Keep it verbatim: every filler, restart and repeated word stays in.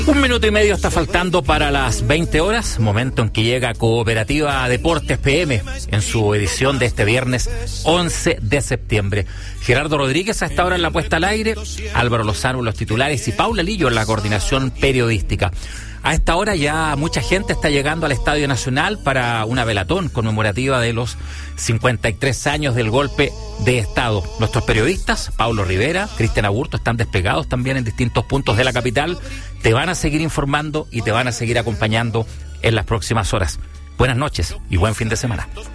Un minuto y medio está faltando para las veinte horas, momento en que llega Cooperativa Deportes P M en su edición de este viernes once de septiembre. Gerardo Rodríguez a esta hora en la puesta al aire, Álvaro Lozano en los titulares y Paula Lillo en la coordinación periodística. A esta hora ya mucha gente está llegando al Estadio Nacional para una velatón conmemorativa de los cincuenta y tres años del golpe de Estado. Nuestros periodistas, Paulo Rivera, Cristian Aburto, están desplegados también en distintos puntos de la capital. Te van a seguir informando y te van a seguir acompañando en las próximas horas. Buenas noches y buen fin de semana.